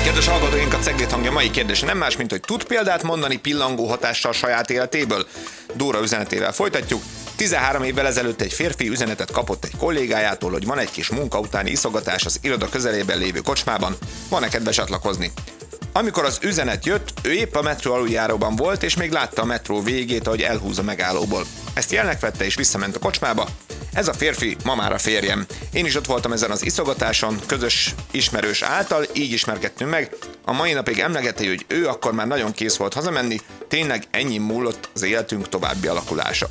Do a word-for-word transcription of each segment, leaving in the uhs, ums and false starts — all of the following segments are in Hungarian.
Kedves hallgatóink, a Cegléd hangja mai kérdése nem más, mint hogy tud példát mondani pillangó hatással saját életéből? Dóra üzenetével folytatjuk. tizenhárom évvel ezelőtt egy férfi üzenetet kapott egy kollégájától, hogy van egy kis munka utáni iszogatás az iroda közelében lévő kocsmában. Van-e kedve csatlakozni? Amikor az üzenet jött, ő épp a metró aluljáróban volt, és még látta a metró végét, ahogy elhúz a megállóból. Ezt jelnek vette és visszament a kocsmába. Ez a férfi ma már a férjem. Én is ott voltam ezen az iszogatáson, közös ismerős által, így ismerkedtünk meg. A mai napig emlegeti, hogy ő akkor már nagyon kész volt hazamenni, tényleg ennyi múlott az életünk további alakulása.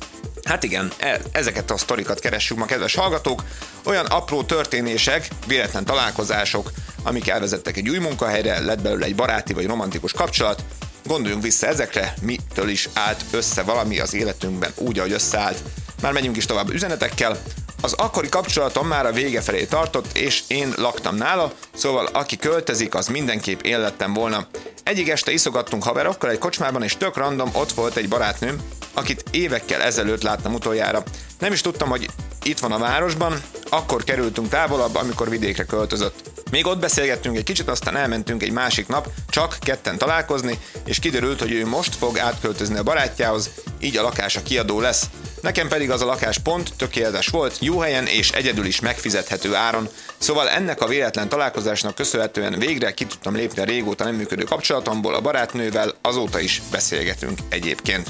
Hát igen, ezeket a sztorikat keressük ma, kedves hallgatók, olyan apró történések, véletlen találkozások, amik elvezettek egy új munkahelyre, lett belőle egy baráti vagy romantikus kapcsolat. Gondoljunk vissza ezekre, mitől is állt össze valami az életünkben úgy, ahogy összeállt. Már megyünk is tovább üzenetekkel. Az akkori kapcsolatom már a vége felé tartott, és én laktam nála, szóval aki költözik, az mindenképp én lettem volna. Egyik este iszogattunk haverokkal egy kocsmában, és tök random ott volt egy barátnőm, akit évekkel ezelőtt láttam utoljára. Nem is tudtam, hogy itt van a városban, akkor kerültünk távolabb, amikor vidékre költözött. Még ott beszélgettünk egy kicsit, aztán elmentünk egy másik nap, csak ketten találkozni, és kiderült, hogy ő most fog átköltözni a barátjához, így a lakása kiadó lesz. Nekem pedig az a lakás pont tökéletes volt, jó helyen és egyedül is megfizethető áron. Szóval ennek a véletlen találkozásnak köszönhetően végre ki tudtam lépni a régóta nem működő kapcsolatomból a barátnővel, azóta is beszélgetünk egyébként.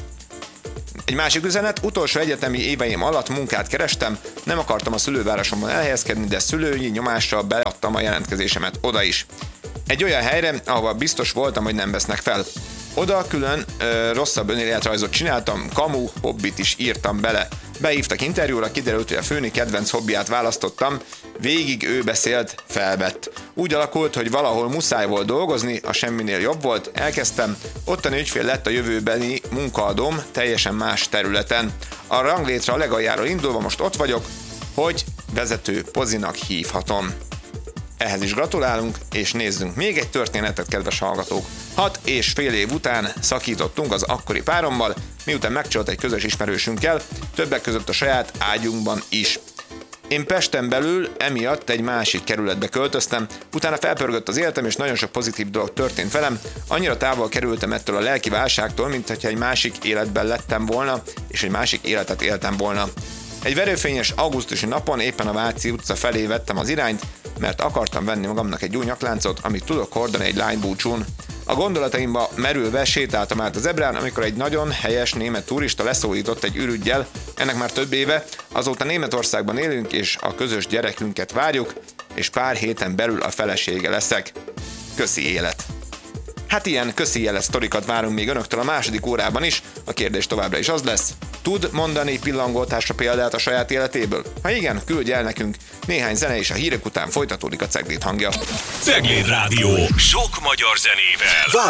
Egy másik üzenet, utolsó egyetemi éveim alatt munkát kerestem, nem akartam a szülővárosomban elhelyezkedni, de szülői nyomással beadtam a jelentkezésemet oda is. Egy olyan helyre, ahova biztos voltam, hogy nem vesznek fel. Oda külön ö, rosszabb önéletrajzot csináltam, kamu hobbit is írtam bele. Behívtak interjúra, kiderült, hogy a főni kedvenc hobbiát választottam, végig ő beszélt, felvett. Úgy alakult, hogy valahol muszáj volt dolgozni, a semminél jobb volt, elkezdtem, ottani ügyfél lett a jövőbeni munkaadóm teljesen más területen. A ranglétre a legaljáról indulva most ott vagyok, hogy vezető pozinak hívhatom. Ehhez is gratulálunk, és nézzünk még egy történetet, kedves hallgatók. Hat és fél év után szakítottunk az akkori párommal, miután megcsolt egy közös ismerősünkkel, többek között a saját ágyunkban is. Én Pesten belül emiatt egy másik kerületbe költöztem, utána felpörgött az életem, és nagyon sok pozitív dolog történt velem, annyira távol kerültem ettől a lelki válságtól, mint hogyha egy másik életben lettem volna, és egy másik életet éltem volna. Egy verőfényes augusztusi napon éppen a Váci utca felé vettem az irányt, mert akartam venni magamnak egy új nyakláncot, amit tudok hordani egy lánybúcsún. A gondolataimba merülve sétáltam át az Ebrán, amikor egy nagyon helyes német turista leszólított egy ürüggyel, ennek már több éve, azóta Németországban élünk, és a közös gyerekünket várjuk, és pár héten belül a felesége leszek. Köszi élet! Hát ilyen köszi jeles sztorikat várunk még önöktől a második órában is, a kérdés továbbra is az lesz: tud mondani pillangótásra példát a saját életéből? Ha igen, küldj el nekünk, néhány zene és a hírek után folytatódik a Cegléd hangja. Cegléd Rádió, sok magyar zenével.